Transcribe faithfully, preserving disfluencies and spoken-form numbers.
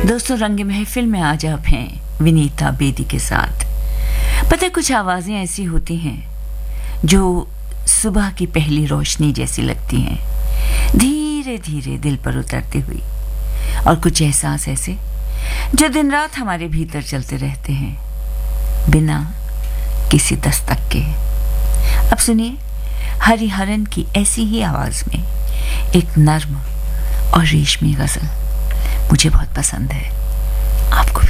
दोस्तों, रंग महफिल में आज आप हैं विनीता बेदी के साथ। पता है, कुछ आवाज़ें ऐसी होती हैं जो सुबह की पहली रोशनी जैसी लगती हैं, धीरे धीरे दिल पर उतरती हुई, और कुछ एहसास ऐसे जो दिन रात हमारे भीतर चलते रहते हैं बिना किसी दस्तक के। अब सुनिए हरिहरन की ऐसी ही आवाज़ में एक नर्म और रेशमी गज़ल, मुझे बहुत पसंद है, आपको